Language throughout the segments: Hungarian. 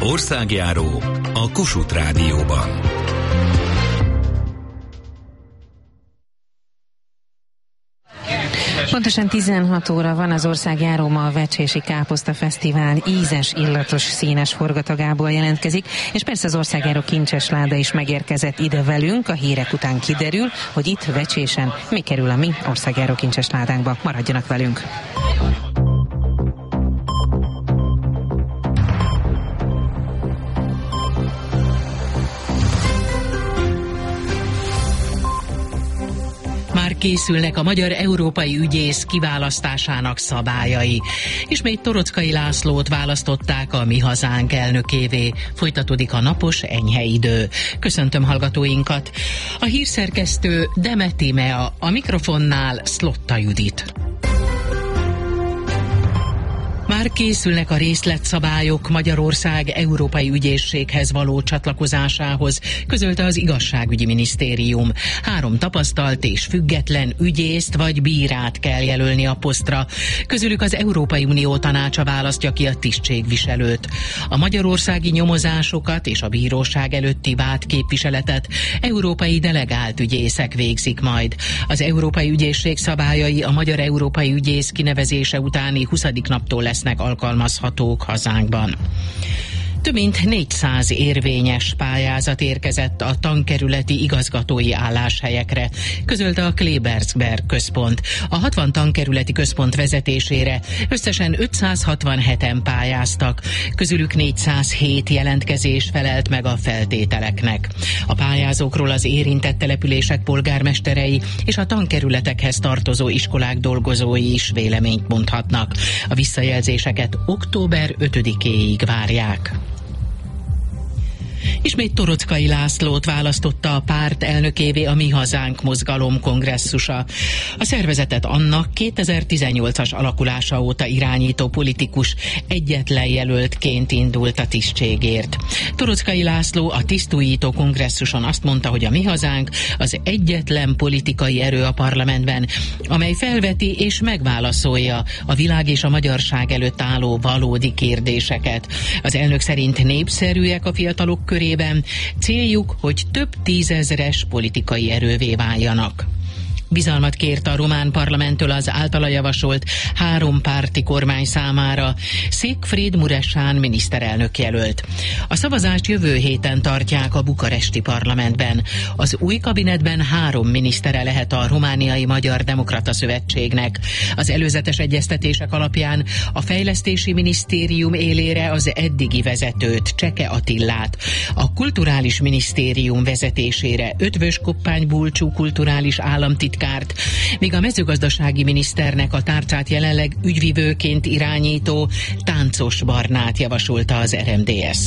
Országjáró a Kossuth Rádióban. Pontosan 16 óra van, az Országjáró ma a Vecsési Káposzta Fesztivál ízes, illatos, színes forgatagából jelentkezik, és persze az Országjáró kincses láda is megérkezett ide velünk, a hírek után kiderül, hogy itt Vecsésen mi kerül a mi Országjáró kincses ládánkba. Maradjanak velünk! Készülnek a magyar európai ügyész kiválasztásának szabályai. Ismét Toroczkai Lászlót választották a Mi Hazánk elnökévé. Folytatódik a napos, enyhe idő. Köszöntöm hallgatóinkat. A hírszerkesztő Demet Tímea, a mikrofonnál Szlotta Judit. Már készülnek a részletszabályok Magyarország európai ügyészséghez való csatlakozásához, közölte az Igazságügyi Minisztérium. 3 tapasztalt és független ügyészt vagy bírát kell jelölni a posztra. Közülük az Európai Unió Tanácsa választja ki a tisztségviselőt. A magyarországi nyomozásokat és a bíróság előtti vádképviseletet európai delegált ügyészek végzik majd. Az Európai Ügyészség szabályai a magyar európai ügyész kinevezése utáni 20. naptól lesznek alkalmazhatók hazánkban. Több mint 400 érvényes pályázat érkezett a tankerületi igazgatói álláshelyekre, közölte a Klebersberg központ. A 60 tankerületi központ vezetésére összesen 567-en pályáztak, közülük 407 jelentkezés felelt meg a feltételeknek. A pályázókról az érintett települések polgármesterei és a tankerületekhez tartozó iskolák dolgozói is véleményt mondhatnak. A visszajelzéseket október 5-éig várják. Ismét Toroczkai Lászlót választotta a párt elnökévé a Mi Hazánk mozgalom kongresszusa. A szervezetet annak 2018-as alakulása óta irányító politikus egyetlen jelöltként indult a tisztségért. Toroczkai László a tisztújító kongresszuson azt mondta, hogy a Mi Hazánk az egyetlen politikai erő a parlamentben, amely felveti és megválaszolja a világ és a magyarság előtt álló valódi kérdéseket. Az elnök szerint népszerűek a fiatalok körében, céljuk, hogy több tízezres politikai erővé váljanak. Bizalmat kért a román parlamenttől az általa javasolt 3 párti kormány számára Siegfried Mureșan miniszterelnök jelölt. A szavazást jövő héten tartják a bukaresti parlamentben. Az új kabinetben 3 minisztere lehet a Romániai Magyar Demokrata Szövetségnek. Az előzetes egyeztetések alapján a Fejlesztési Minisztérium élére az eddigi vezetőt, Cseke Attillát, a Kulturális Minisztérium vezetésére Ötvös Koppány Bulcsú kulturális államtitkárt, míg a mezőgazdasági miniszternek a tárcát jelenleg ügyvivőként irányító Táncos Barnát javasolta az RMDSZ.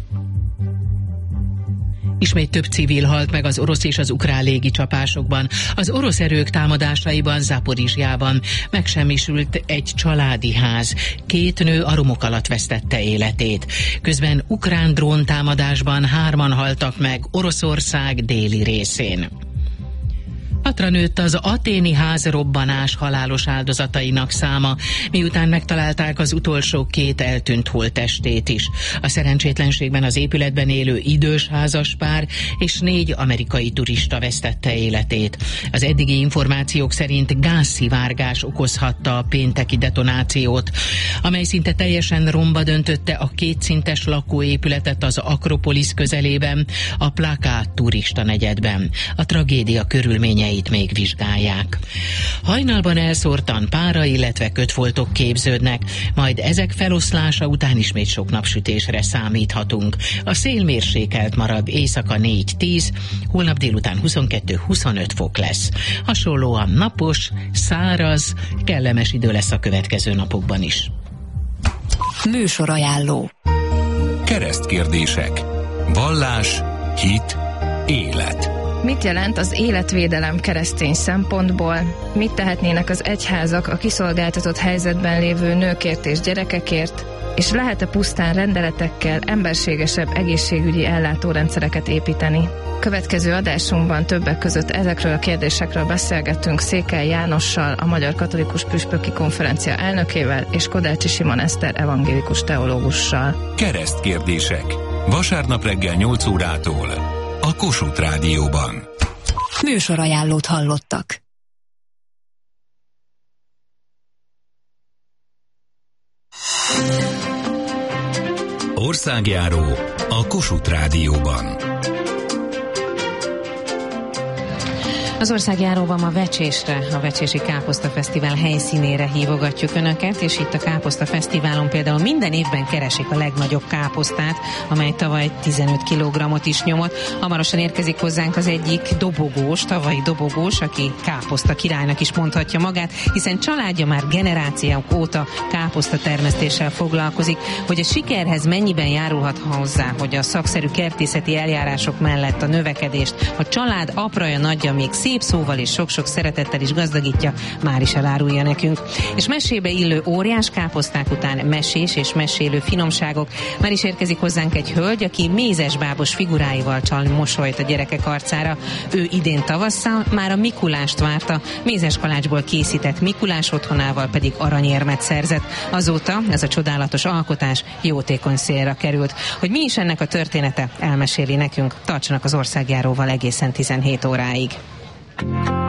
Ismét több civil halt meg az orosz és az ukrán légicsapásokban. Az orosz erők támadásaiban Zaporizsjában megsemmisült egy családi ház. 2 nő a romok alatt vesztette életét. Közben ukrán dróntámadásban 3-an haltak meg Oroszország déli részén. 6-ra nőtt az athéni házrobbanás halálos áldozatainak száma, miután megtalálták az utolsó 2 eltűnt holttestét is. A szerencsétlenségben az épületben élő idős házaspár és 4 amerikai turista vesztette életét. Az eddigi információk szerint gázszivárgás okozhatta a pénteki detonációt, amely szinte teljesen romba döntötte a 2 szintes lakóépületet az Akropolisz közelében, a Plakát turista negyedben. A tragédia körülményei még vizsgálják. Hajnalban elszórtan pára, illetve kötfoltok képződnek, majd ezek feloszlása után ismét sok napsütésre számíthatunk. A szél mérsékelt marad, éjszaka 4-10, holnap délután 22-25 fok lesz. Hasonlóan napos, száraz, kellemes idő lesz a következő napokban is. Műsorajánló. Keresztkérdések. Vallás, hit, élet. Mit jelent az életvédelem keresztény szempontból? Mit tehetnének az egyházak a kiszolgáltatott helyzetben lévő nőkért és gyerekekért? És lehet-e pusztán rendeletekkel emberségesebb egészségügyi ellátórendszereket építeni? Következő adásunkban többek között ezekről a kérdésekről beszélgettünk Székely Jánossal, a Magyar Katolikus Püspöki Konferencia elnökével, és Kodácsi Simon Eszter evangélikus teológussal. Keresztkérdések. Vasárnap reggel 8 órától a Kossuth Rádióban. Műsorajánlót hallottak. Országjáró a Kossuth Rádióban. Az Országjáróban ma Vecsésre, a Vecsési Káposzta Fesztivál helyszínére hívogatjuk Önöket, és itt a Káposzta Fesztiválon például minden évben keresik a legnagyobb káposztát, amely tavaly 15 kg-ot is nyomott. Hamarosan érkezik hozzánk az egyik dobogós, tavalyi dobogós, aki káposzta királynak is mondhatja magát, hiszen családja már generációk óta káposzta termesztéssel foglalkozik. Hogy a sikerhez mennyiben járulhat hozzá, hogy a szakszerű kertészeti eljárások mellett a növekedést a család apraja nagyja még szép szóval és sok-sok szeretettel is gazdagítja, már is elárulja nekünk. És mesébe illő óriás káposzták után mesés és mesélő finomságok. Már is érkezik hozzánk egy hölgy, aki mézesbábos figuráival csal mosolyt a gyerekek arcára. Ő idén tavasszal már a Mikulást várta, mézeskalácsból készített Mikulás otthonával pedig aranyérmet szerzett. Azóta ez a csodálatos alkotás jótékony célra került. Hogy mi is ennek a története, elmeséli nekünk. Tartsanak az Országjáróval egészen 17 óráig.